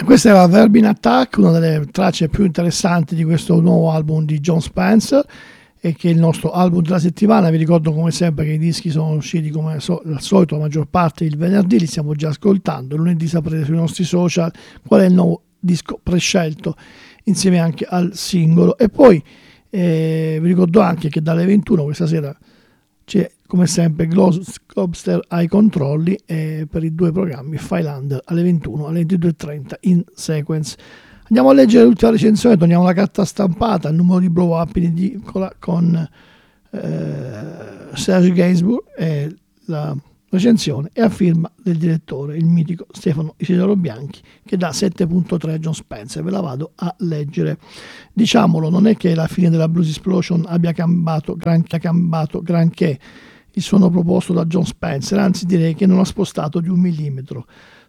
Questa era Verbal Attack, una delle tracce più interessanti di questo nuovo album di Jon Spencer, e che è il nostro album della settimana. Vi ricordo come sempre che i dischi sono usciti come al solito, la maggior parte il venerdì, li stiamo già ascoltando. Lunedì saprete sui nostri social qual è il nuovo disco prescelto, insieme anche al singolo. E poi vi ricordo anche che dalle 21 questa sera c'è come sempre Globster ai controlli, per i due programmi Filander alle 21 alle 22.30 in sequence. Andiamo a leggere l'ultima recensione, torniamo alla carta stampata, il numero di Blow Up in edicola con Serge Gainsbourg, e la recensione è a firma del direttore, il mitico Stefano Isidoro Bianchi, che dà 7.3 a Jon Spencer. Ve la vado a leggere. Diciamolo, non è che la fine della Blues Explosion abbia cambiato granché il suono proposto da Jon Spencer, anzi direi che non ha spostato di 1 millimetro.